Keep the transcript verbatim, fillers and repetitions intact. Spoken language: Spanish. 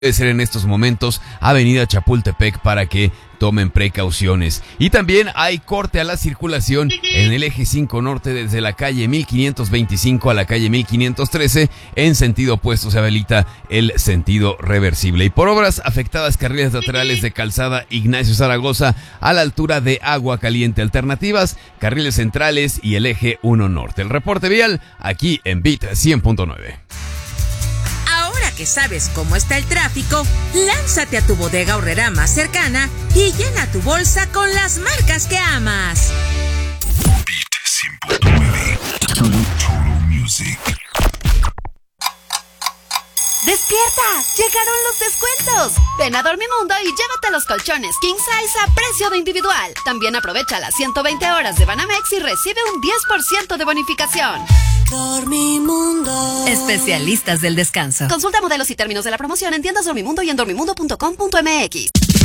Debe ser en estos momentos Avenida Chapultepec para que tomen precauciones. Y también hay corte a la circulación en el eje cinco norte desde la calle mil quinientos veinticinco a la calle mil quinientos trece. En sentido opuesto se habilita el sentido reversible. Y por obras afectadas, carriles laterales de calzada Ignacio Zaragoza a la altura de Agua Caliente. Alternativas, carriles centrales y el eje uno norte. El reporte vial aquí en Beat cien punto nueve. Ahora que sabes cómo está el tráfico, lánzate a tu bodega horrera más cercana y llena tu bolsa con las marcas que amas. Beat cien punto nueve. Total Music. ¡Despierta! ¡Llegaron los descuentos! Ven a Dormimundo y llévate los colchones King Size a precio de individual. También aprovecha las ciento veinte horas de Banamex y recibe un diez por ciento de bonificación. Dormimundo. Especialistas del descanso. Consulta modelos y términos de la promoción en tiendas Dormimundo y en dormimundo punto com punto m x.